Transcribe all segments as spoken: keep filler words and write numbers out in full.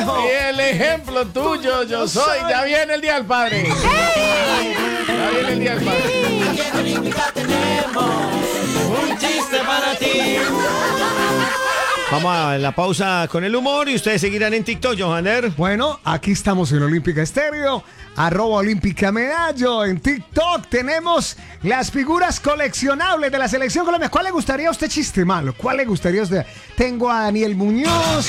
Conejo. Y el ejemplo tuyo yo soy. Ya viene el Día del Padre. Ya viene el Día del Padre. Y en Olímpica tenemos un chiste para ti. Vamos a la pausa con el humor y ustedes seguirán en TikTok, Johanner. Bueno, aquí estamos en Olímpica Estéreo, arroba Olímpica Medallo. En TikTok tenemos las figuras coleccionables de la Selección Colombia. ¿Cuál le gustaría a usted chiste malo? ¿Cuál le gustaría a usted? Tengo a Daniel Muñoz,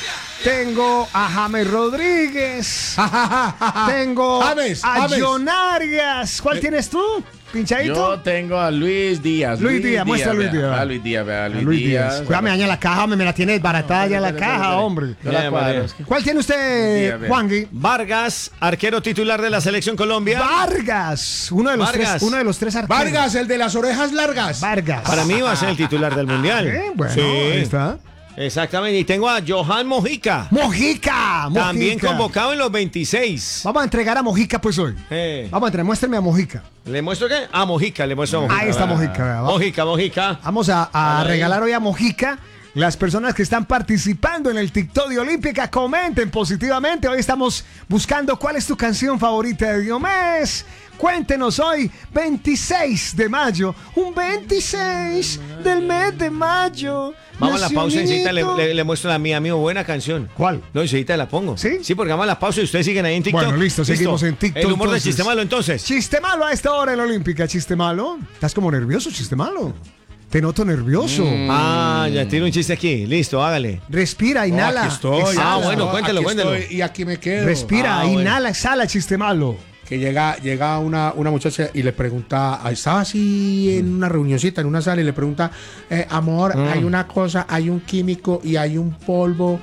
tengo a James Rodríguez, tengo James, a James. John Arias. ¿Cuál tienes tú? ¿Pinchadito? Yo tengo a Luis Díaz. Luis Díaz, muestra a Luis vea, Díaz. A Luis Díaz, vea, a Luis, Luis Díaz. Díaz. Cuídame, daña la caja, me, me la tiene desbaratada ya la espere, caja, espere. hombre. Yo la Bien, cuadro, María. es que- ¿Cuál tiene usted, Díaz, vea. Juangui? Vargas, arquero titular de la Selección Colombia. Vargas, uno de los Vargas. tres, uno de los tres arqueros. Vargas, el de las orejas largas. Vargas. Para mí va a ser el titular del Mundial. Eh, bueno, Sí. ahí está. Exactamente. Y tengo a Johan Mojica. Mojica, Mojica. También convocado en los veintiséis. Vamos a entregar a Mojica pues hoy. Eh, Vamos a entregar, muéstrame a Mojica. ¿Le muestro qué? A Mojica, le muestro a Mojica. Ahí está Ah, Mojica, vea, va. Mojica, Mojica. Vamos a, a Ahí. regalar hoy a Mojica. Las personas que están participando en el TikTok de Olímpica, comenten positivamente. Hoy estamos buscando cuál es tu canción favorita de Diomedes. Cuéntenos hoy, veintiséis de mayo, un veintiséis del mes de mayo. Vamos a la nació pausa, un enseguida le, niñito. le, le muestro la mía, amigo. Buena canción. ¿Cuál? No, enseguida la pongo. ¿Sí? Sí, porque vamos a la pausa y ustedes siguen ahí en TikTok. Bueno, listo, seguimos en TikTok, El humor del entonces. chiste malo, entonces. Chiste malo a esta hora en la Olímpica, chiste malo. ¿Estás como nervioso, chiste malo? Te noto nervioso. Ah, ya tiro un chiste aquí. Listo, hágale. Respira, inhala. Aquí estoy. exhala. Ah, bueno, no, cuéntelo, aquí cuéntelo. estoy y aquí me quedo. Respira, Ah, bueno. inhala, exhala, chiste malo. Que llega, llega una, una muchacha y le pregunta, estaba así en una reunioncita, en una sala, y le pregunta, eh, amor, hay una cosa, hay un químico y hay un polvo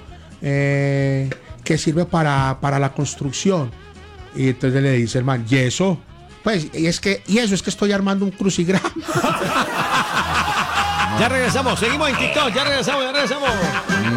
eh, que sirve para, para la construcción. Y entonces le dice el man, ¿y eso? Pues, y es que, y eso es que estoy armando un crucigrama. Ya regresamos, seguimos en TikTok, ya regresamos, ya regresamos.